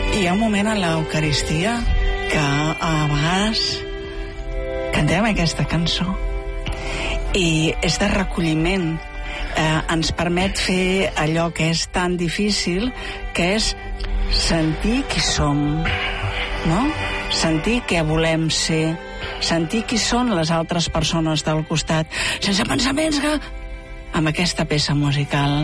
Hi ha un moment a l'Eucaristia que a vegades cantem aquesta cançó i és de recolliment. Ens permet fer allò que és tan difícil, que és sentir qui som, no? Sentir què volem ser, sentir qui són les altres persones del costat, sense pensaments que... amb aquesta peça musical